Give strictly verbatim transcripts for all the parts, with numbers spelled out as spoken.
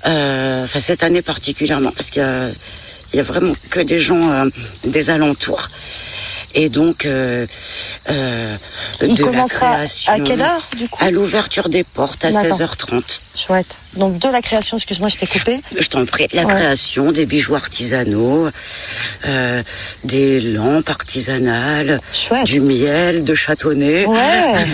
euh, enfin cette année particulièrement, parce qu'il y a, il y a vraiment que des gens euh, des alentours. Et donc, euh, euh, il de commencera la création, à quelle heure, du coup? À l'ouverture des portes, à D'accord. seize heures trente. Chouette. Donc, de la création, excuse-moi, je t'ai coupé. Je t'en prie. La ouais. création, des bijoux artisanaux, euh, des lampes artisanales, Chouette. Du miel, de châtonnay. Ouais.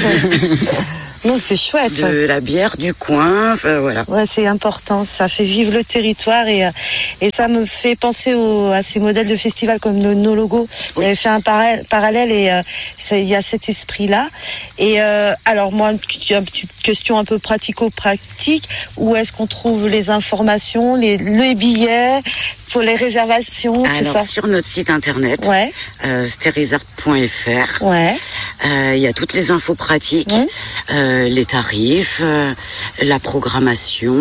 Donc c'est chouette. De la bière du coin, enfin voilà. Ouais, c'est important. Ça fait vivre le territoire et et ça me fait penser au, à ces modèles de festivals comme le, nos logos. Oui. J'avais fait un parallèle, parallèle et euh, il y a cet esprit-là. Et euh, alors moi, une petite question un peu pratico-pratique. Où est-ce qu'on trouve les informations, les, les billets pour les réservations, alors, tout ça? Sur notre site internet, ouais. euh, sterizart point f r. Ouais. Il euh, y a toutes les infos pratiques. Mmh. Euh, les tarifs, euh, la programmation,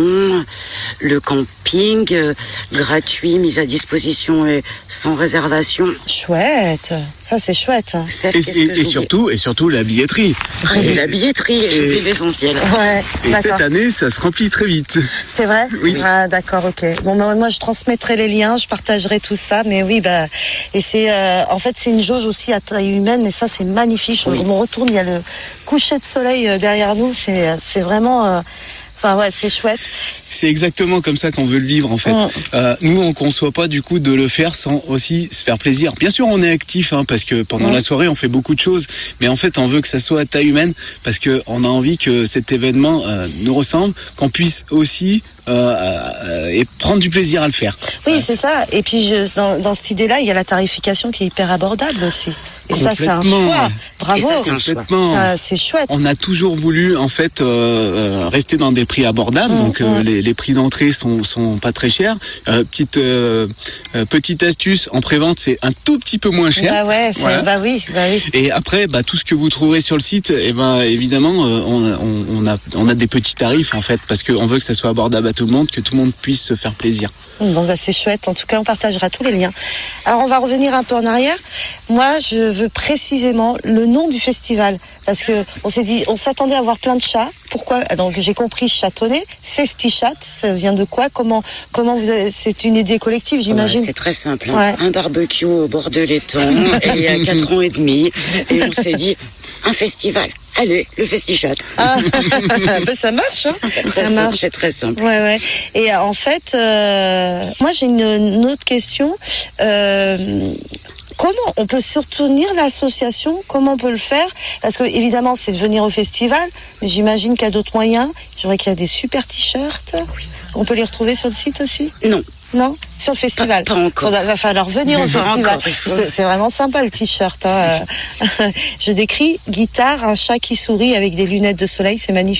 le camping euh, gratuit, mis à disposition et sans réservation. Chouette, ça c'est chouette. Steph, et, et, et surtout, et surtout la billetterie. Et la billetterie, et... c'est l'essentiel. Ouais, et cette année, ça se remplit très vite. C'est vrai ? Oui. Ah d'accord, ok. Bon, moi je transmettrai les liens, je partagerai tout ça, mais oui, bah, et c'est, euh, en fait, c'est une jauge aussi à taille humaine, et ça c'est magnifique. Oui. On retourne, il y a le coucher de soleil derrière nous, c'est, c'est vraiment, euh, enfin ouais, c'est chouette. C'est exactement comme ça qu'on veut le vivre en fait. Mmh. Euh, nous, on conçoit pas du coup de le faire sans aussi se faire plaisir. Bien sûr, on est actif hein, parce que pendant mmh. la soirée, on fait beaucoup de choses, mais en fait, on veut que ça soit à taille humaine parce que on a envie que cet événement euh, nous ressemble, qu'on puisse aussi euh, euh, et prendre du plaisir à le faire. Oui, ouais. c'est ça. Et puis je, dans, dans cette idée-là, il y a la tarification qui est hyper abordable aussi. Et ça, c'est un choix. Bravo. Ça, c'est, un choix. Ça, c'est chouette. On a toujours voulu en fait euh, rester dans des prix abordables, mmh, donc mmh. Euh, les, les prix d'entrée sont sont pas très chers. Euh, petite euh, euh, petite astuce, en prévente c'est un tout petit peu moins cher. Bah ouais, c'est, voilà. bah oui, bah oui. Et après, bah tout ce que vous trouverez sur le site, et eh ben évidemment, euh, on, on, on a on a des petits tarifs en fait, parce qu'on veut que ça soit abordable à tout le monde, que tout le monde puisse se faire plaisir. Bon bah c'est chouette. En tout cas, on partagera tous les liens. Alors on va revenir un peu en arrière. Moi, je veux précisément le nom du festival, parce que on s'est dit, on s'attendait à voir plein de chats. Pourquoi? Donc j'ai compris châtonnet, festichat, ça vient de quoi? Comment comment vous avez... c'est une idée collective, j'imagine. Ouais, c'est très simple. Hein. Ouais. Un barbecue au bord de l'étang et il y a quatre ans et demi, et on s'est dit un festival. Allez, le festichat. Ah, ben ça marche, hein. C'est très ça simple, marche. C'est très simple. Ouais, ouais. Et en fait, euh, moi j'ai une, une autre question. Euh, Comment on peut soutenir l'association? Comment on peut le faire? Parce que évidemment, c'est de venir au festival, mais j'imagine qu'il y a d'autres moyens. Je dirais qu'il y a des super t-shirts. Oui. On peut les retrouver sur le site aussi? Non. Non, sur le festival. Pas, pas encore. Il va falloir venir au pas festival. Encore, c'est, c'est vraiment sympa le t-shirt. Hein. Je décris guitare, un chat qui sourit avec des lunettes de soleil, c'est magnifique.